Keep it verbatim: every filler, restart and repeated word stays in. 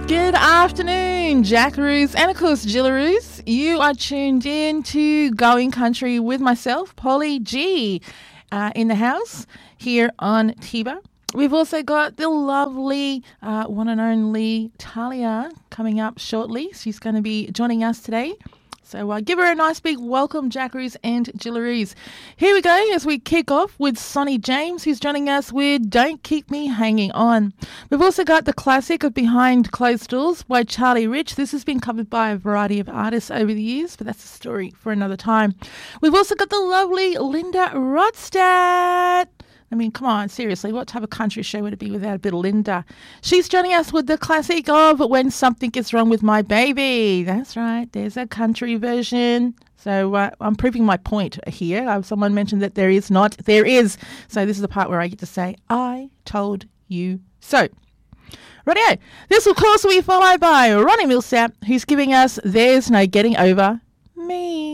Good afternoon, Jackaroos and of course Jillaroos. You are tuned in to Going Country with myself, Polly G, uh, in the house here on Tiba. We've also got the lovely uh, one and only Talia coming up shortly. She's going to be joining us today. So uh, give her a nice big welcome, Jackaroos and Jillaroos. Here we go as we kick off with Sonny James, who's joining us with Don't Keep Me Hanging On. We've also got the classic of Behind Closed Doors by Charlie Rich. This has been covered by a variety of artists over the years, but that's a story for another time. We've also got the lovely Linda Rodstadt. I mean, come on, seriously, what type of country show would it be without a bit of Linda? She's joining us with the classic of When Something Is Wrong With My Baby. That's right, there's a country version. So uh, I'm proving my point here. Uh, someone mentioned that there is not. There is. So this is the part where I get to say, I told you so. Rightio. This, of course, will be followed by Ronnie Milsap, who's giving us There's No Getting Over Me.